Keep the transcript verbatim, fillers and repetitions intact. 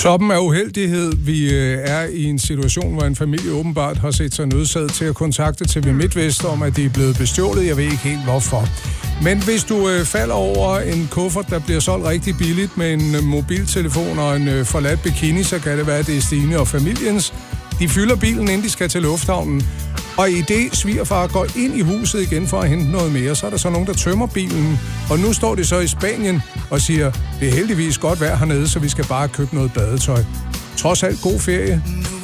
Toppen af uheldighed. Vi er i en situation, hvor en familie åbenbart har set sig nødsaget til at kontakte T V MidtVest om, at de er blevet bestjålet. Jeg ved ikke helt hvorfor. Men hvis du øh, falder over en kuffert, der bliver solgt rigtig billigt med en øh, mobiltelefon og en øh, forladt bikini, så kan det være, at det er Stine og familiens. De fylder bilen, inden de skal til lufthavnen. Og i det svigerfar går ind i huset igen for at hente noget mere, så er der så nogen, der tømmer bilen. Og nu står de så i Spanien og siger, det er heldigvis godt vejr hernede, så vi skal bare købe noget badetøj. Trods alt god ferie.